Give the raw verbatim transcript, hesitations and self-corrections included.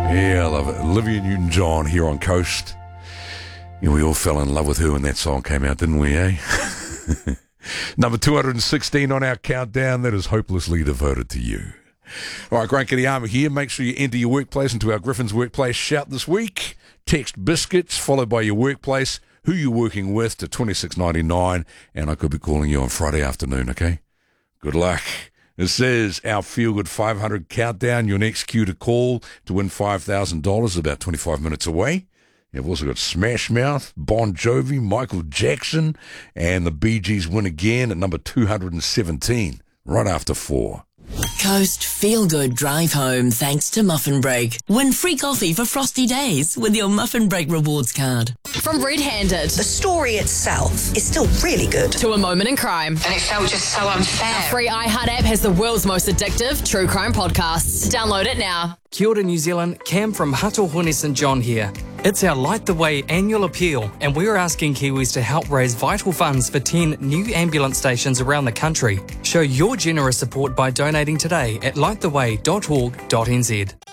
Yeah, I love it. Olivia Newton-John here on Coast. Yeah, we all fell in love with her when that song came out, didn't we, eh? Number two hundred sixteen on our countdown. That is hopelessly devoted to you. All right, Grant Kittyama here. Make sure you enter your workplace into our Griffin's Workplace shout this week. Text biscuits followed by your workplace, who you're working with, to twenty-six ninety-nine, and I could be calling you on Friday afternoon, okay? Good luck. This is our Feel Good five hundred countdown. Your next cue to call to win five thousand dollars about twenty-five minutes away. You've also got Smash Mouth, Bon Jovi, Michael Jackson, and the Bee Gees win again at number two hundred seventeen, right after four. Coast Feel Good Drive Home thanks to Muffin Break. Win free coffee for frosty days with your Muffin Break rewards card. From Red Handed, the story itself is still really good, to A Moment in Crime. And it felt just so unfair. Our free iHeart app has the world's most addictive true crime podcasts. Download it now. Kia ora, New Zealand. Cam from Hatohone Saint John here. It's our Light the Way annual appeal, and we're asking Kiwis to help raise vital funds for ten new ambulance stations around the country. Show your generous support by donating today at light the way dot org dot n z.